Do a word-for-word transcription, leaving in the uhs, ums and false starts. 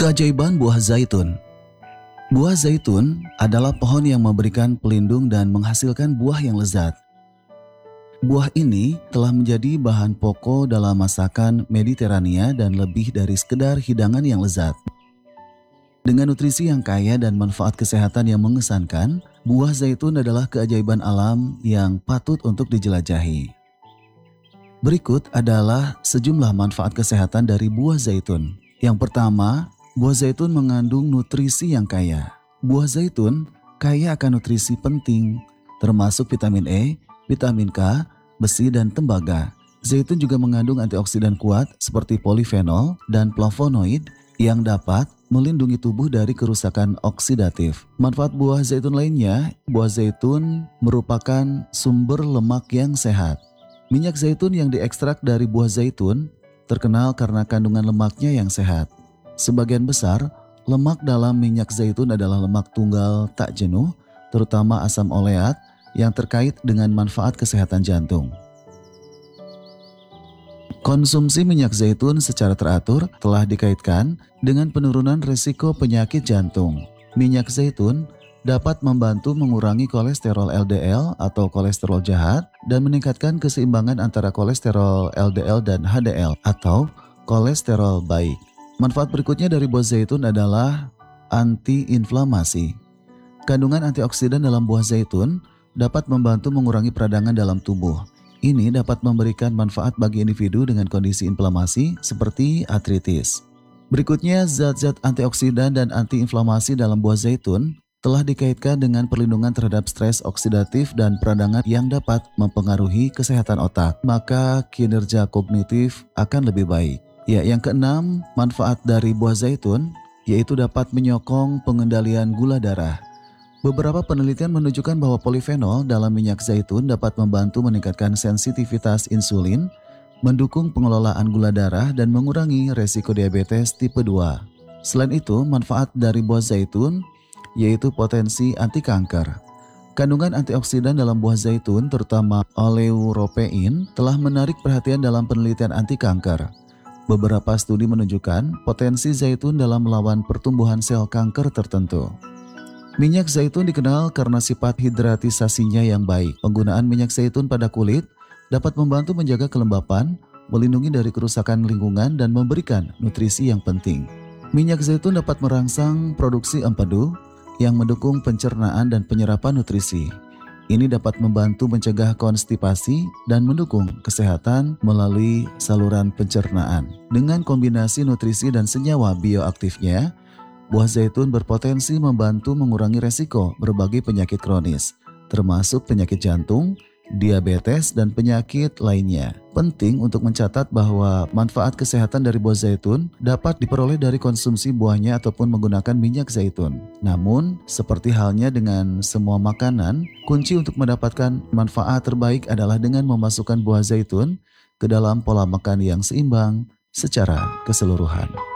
Keajaiban buah zaitun. Buah zaitun adalah pohon yang memberikan pelindung dan menghasilkan buah yang lezat. Buah ini telah menjadi bahan pokok dalam masakan Mediterania dan lebih dari sekedar hidangan yang lezat. Dengan nutrisi yang kaya dan manfaat kesehatan yang mengesankan, buah zaitun adalah keajaiban alam yang patut untuk dijelajahi. Berikut adalah sejumlah manfaat kesehatan dari buah zaitun. Yang pertama, buah zaitun mengandung nutrisi yang kaya. Buah zaitun kaya akan nutrisi penting, termasuk vitamin E, vitamin K, besi, dan tembaga. Zaitun juga mengandung antioksidan kuat seperti polifenol dan flavonoid yang dapat melindungi tubuh dari kerusakan oksidatif. Manfaat buah zaitun lainnya, buah zaitun merupakan sumber lemak yang sehat. Minyak zaitun yang diekstrak dari buah zaitun terkenal karena kandungan lemaknya yang sehat. Sebagian besar, lemak dalam minyak zaitun adalah lemak tunggal tak jenuh, terutama asam oleat yang terkait dengan manfaat kesehatan jantung. Konsumsi minyak zaitun secara teratur telah dikaitkan dengan penurunan risiko penyakit jantung. Minyak zaitun dapat membantu mengurangi kolesterol L D L atau kolesterol jahat dan meningkatkan keseimbangan antara kolesterol L D L dan H D L atau kolesterol baik. Manfaat berikutnya dari buah zaitun adalah anti-inflamasi. Kandungan antioksidan dalam buah zaitun dapat membantu mengurangi peradangan dalam tubuh. Ini dapat memberikan manfaat bagi individu dengan kondisi inflamasi seperti artritis. Berikutnya, zat-zat antioksidan dan antiinflamasi dalam buah zaitun telah dikaitkan dengan perlindungan terhadap stres oksidatif dan peradangan yang dapat mempengaruhi kesehatan otak, maka kinerja kognitif akan lebih baik. Ya, yang keenam, manfaat dari buah zaitun yaitu dapat menyokong pengendalian gula darah. Beberapa penelitian menunjukkan bahwa polifenol dalam minyak zaitun dapat membantu meningkatkan sensitivitas insulin, mendukung pengelolaan gula darah, dan mengurangi resiko diabetes tipe dua. Selain itu, manfaat dari buah zaitun yaitu potensi anti kanker. Kandungan antioksidan dalam buah zaitun, terutama oleuropein, telah menarik perhatian dalam penelitian anti kanker. Beberapa studi menunjukkan potensi zaitun dalam melawan pertumbuhan sel kanker tertentu. Minyak zaitun dikenal karena sifat hidratisasinya yang baik. Penggunaan minyak zaitun pada kulit dapat membantu menjaga kelembapan, melindungi dari kerusakan lingkungan, dan memberikan nutrisi yang penting. Minyak zaitun dapat merangsang produksi empedu yang mendukung pencernaan dan penyerapan nutrisi. Ini dapat membantu mencegah konstipasi dan mendukung kesehatan melalui saluran pencernaan. Dengan kombinasi nutrisi dan senyawa bioaktifnya, buah zaitun berpotensi membantu mengurangi resiko berbagai penyakit kronis, termasuk penyakit jantung, diabetes, dan penyakit lainnya. Penting untuk mencatat bahwa manfaat kesehatan dari buah zaitun dapat diperoleh dari konsumsi buahnya ataupun menggunakan minyak zaitun. Namun, seperti halnya dengan semua makanan, kunci untuk mendapatkan manfaat terbaik adalah dengan memasukkan buah zaitun ke dalam pola makan yang seimbang secara keseluruhan.